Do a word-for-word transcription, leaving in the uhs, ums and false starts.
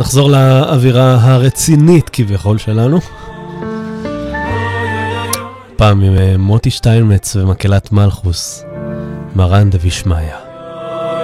נחזור לאווירה הרצינית כביכול שלנו. פעם עם מוטי שטיינמץ ומקהלת מלכוס, מרן דבישמעיה.